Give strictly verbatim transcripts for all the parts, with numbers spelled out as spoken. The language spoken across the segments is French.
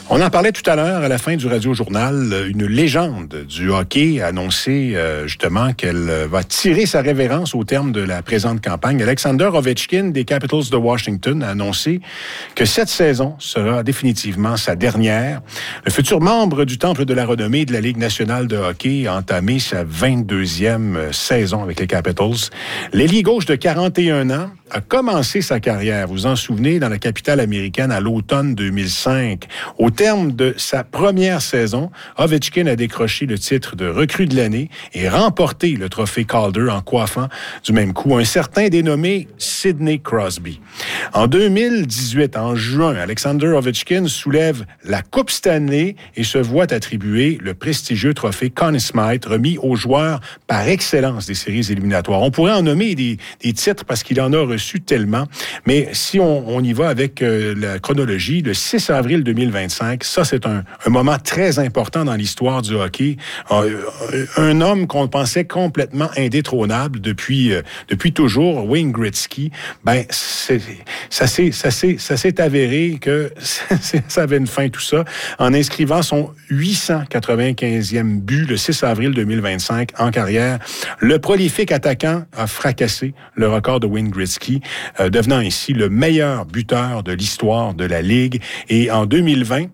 On en parlait tout à l'heure, à la fin du Radio-Journal, une légende du hockey a annoncé euh, justement qu'elle va tirer sa révérence au terme de la présente campagne. Alexander Ovechkin des Capitals de Washington a annoncé que cette saison sera définitivement sa dernière. Le futur membre du Temple de la renommée de la Ligue nationale de hockey a entamé sa vingt-deuxième saison avec les Capitals. L'ailier gauche de quarante et un ans a commencé sa carrière, vous vous en souvenez, dans la capitale américaine à l'automne deux mille cinq. Au terme de sa première saison, Ovechkin a décroché le titre de recrue de l'année et remporté le trophée Calder en coiffant du même coup un certain dénommé Sidney Crosby. En deux mille dix-huit, en juin, Alexander Ovechkin soulève la Coupe Stanley et se voit attribuer le prestigieux trophée Conn Smythe remis aux joueurs par excellence des séries éliminatoires. On pourrait en nommer des, des titres parce qu'il en a reçu tellement, mais si on, on y va avec euh, la chronologie, le six avril deux mille vingt-cinq, ça c'est un, un moment très important dans l'histoire du hockey. Euh, un homme qu'on pensait complètement indétrônable depuis euh, depuis toujours, Wayne Gretzky, ben c'est, ça s'est ça s'est ça s'est avéré que ça avait une fin tout ça en inscrivant son huit cent quatre-vingt-quinzième but le six avril deux mille vingt-cinq en carrière. Le prolifique attaquant a fracassé le record de Wayne Gretzky, Euh, devenant ainsi le meilleur buteur de l'histoire de la Ligue. Et en deux mille vingt,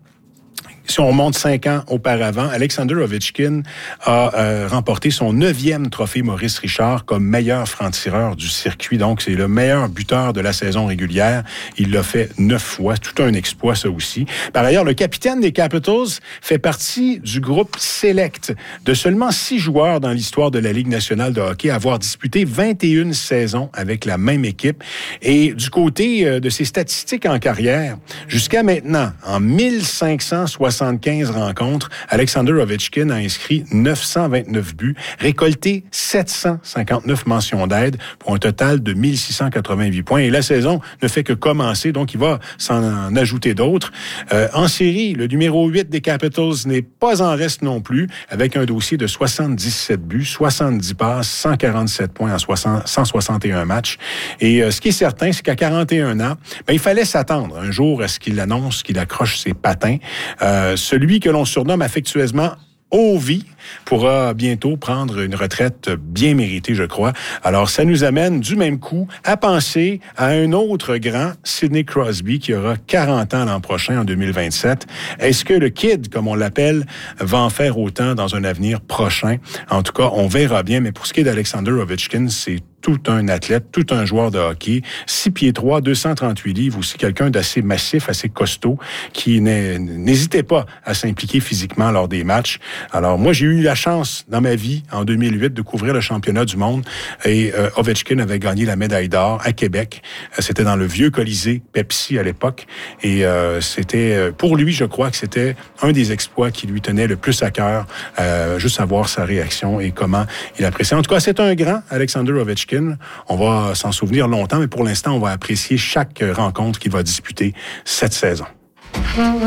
si on remonte cinq ans auparavant, Alexander Ovechkin a euh, remporté son neuvième trophée Maurice Richard comme meilleur franc-tireur du circuit. Donc, c'est le meilleur buteur de la saison régulière. Il l'a fait neuf fois. Tout un exploit, ça aussi. Par ailleurs, le capitaine des Capitals fait partie du groupe Select de seulement six joueurs dans l'histoire de la Ligue nationale de hockey à avoir disputé vingt et une saisons avec la même équipe. Et du côté de ses statistiques en carrière, jusqu'à maintenant, en mille cinq cent soixante-quinze rencontres, Alexander Ovechkin a inscrit neuf cent vingt-neuf buts, récolté sept cent cinquante-neuf mentions d'aide pour un total de mille six cent quatre-vingt-huit points. Et la saison ne fait que commencer, donc il va s'en ajouter d'autres. Euh, en série, le numéro huit des Capitals n'est pas en reste non plus, avec un dossier de soixante-dix-sept buts, soixante-dix passes, cent quarante-sept points en cent soixante et un matchs. Et euh, ce qui est certain, c'est qu'à quarante et un ans, ben, il fallait s'attendre un jour à ce qu'il annonce qu'il accroche ses patins. Euh, celui que l'on surnomme affectueusement Ovi pourra bientôt prendre une retraite bien méritée, je crois. Alors, ça nous amène du même coup à penser à un autre grand, Sidney Crosby, qui aura quarante ans l'an prochain, en deux mille vingt-sept. Est-ce que le Kid, comme on l'appelle, va en faire autant dans un avenir prochain? En tout cas, on verra bien. Mais pour ce qui est d'Alexander Ovechkin, c'est tout un athlète, tout un joueur de hockey, six pieds trois, deux cent trente-huit livres, aussi quelqu'un d'assez massif, assez costaud, qui n'hésitait pas à s'impliquer physiquement lors des matchs. Alors, moi, j'ai eu la chance, dans ma vie, en deux mille huit, de couvrir le championnat du monde, et euh, Ovechkin avait gagné la médaille d'or à Québec. Euh, c'était dans le vieux Colisée Pepsi à l'époque, et euh, c'était, pour lui, je crois que c'était un des exploits qui lui tenait le plus à cœur, euh, juste savoir sa réaction et comment il appréciait. En tout cas, c'est un grand, Alexander Ovechkin. On va s'en souvenir longtemps, mais pour l'instant, on va apprécier chaque rencontre qu'il va disputer cette saison.